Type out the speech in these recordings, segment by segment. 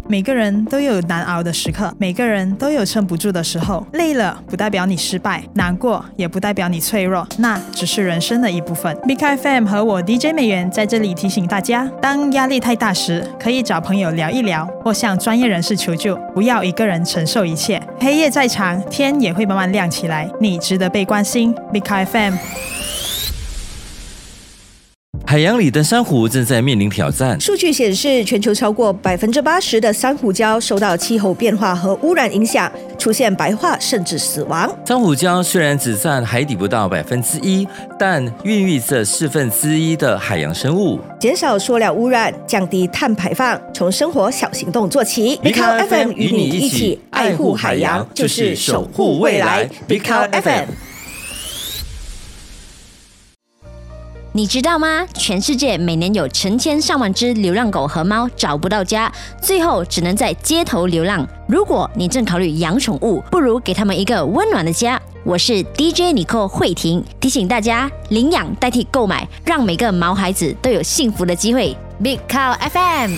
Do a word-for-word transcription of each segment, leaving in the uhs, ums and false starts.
每个人都有难熬的时刻，每个人都有撑不住的时候。累了不代表你失败，难过也不代表你脆弱，那只是人生的一部分。Big F M 和我 D J 美元在这里提醒大家，当压力太大时，可以找朋友聊一聊，或向专业人士求救，不要一个人承受一切。黑夜再长，天也会慢慢亮起来，你值得被关心。Big F M。 海洋里的珊瑚正在面临挑战。 数据显示，全球超过百分之八十的珊瑚礁受到气候变化和污染影响，出现白化甚至死亡。 珊瑚礁虽然只占海底不到百分之一，但孕育着四分之一的海洋生物。 减少塑料污染，降低碳排放，从生活小行动做起。 Big Big F M F M 与你一起爱护海洋，就是守护未来。Big F M。 你知道吗？全世界每年有成千上万只流浪狗和猫找不到家，最后只能在街头流浪。如果你正考虑养宠物，不如给他们一个温暖的家。我是 D J 尼寇慧婷，提醒大家领养代替购买，让每个毛孩子都有幸福的机会。Big Cow F M。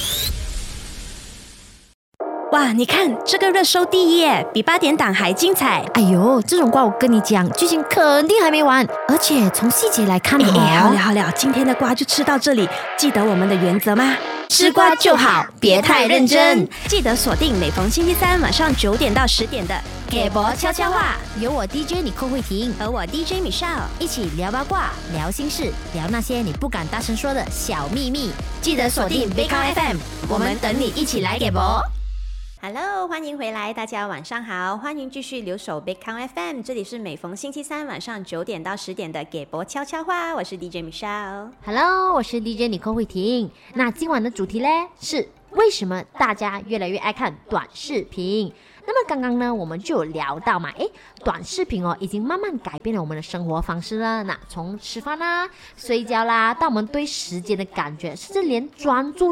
哇，你看这个热搜第一耶，比八点档还精彩。 哎呦，这种瓜我跟你讲，剧情肯定还没完，而且从细节来看哦。 哎，好了好了，今天的瓜就吃到这里。记得我们的原则吗？ 吃瓜就好，别太认真。 记得锁定每逢星期三晚上九点到十点的给博悄悄话，有我 D J 尼寇慧婷和我 D J Michelle 一起聊八卦、聊心事、聊那些你不敢大声说的小秘密。记得锁定 Big F M， 我们等你一起来给博。 Hello， 欢迎回来，大家晚上好，欢迎继续留守 Big Cow F M， 这里是每逢星期三晚上九点到十点的给博悄悄话，我是 D J Michelle。Hello， 我是 D J 尼寇慧婷。那今晚的主题呢是为什么大家越来越爱看短视频？那么刚刚呢，我们就有聊到嘛，诶，短视频哦，已经慢慢改变了我们的生活方式了。那从吃饭啦、睡觉啦，到我们对时间的感觉，甚至连专注